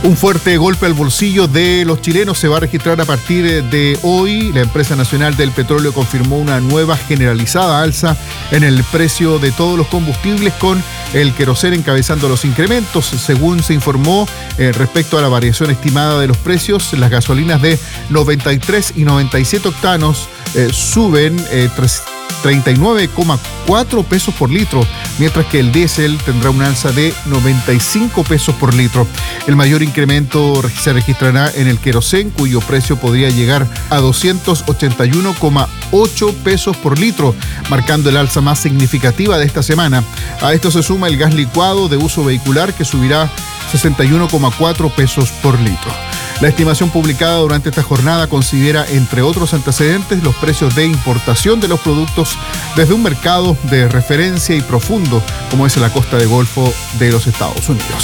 Un fuerte golpe al bolsillo de los chilenos se va a registrar a partir de hoy. La empresa nacional del petróleo confirmó una nueva generalizada alza en el precio de todos los combustibles, con el queroseno encabezando los incrementos. Según se informó, respecto a la variación estimada de los precios, las gasolinas de 93 y 97 octanos suben 39,4 pesos por litro, mientras que el diésel tendrá un alza de 95 pesos por litro. El mayor incremento se registrará en el queroseno, cuyo precio podría llegar a 281,8 pesos por litro, marcando el alza más significativa de esta semana. A esto se suma el gas licuado de uso vehicular, que subirá 61,4 pesos por litro. La estimación publicada durante esta jornada considera, entre otros antecedentes, los precios de importación de los productos desde un mercado de referencia y profundo, como es la costa del Golfo de los Estados Unidos.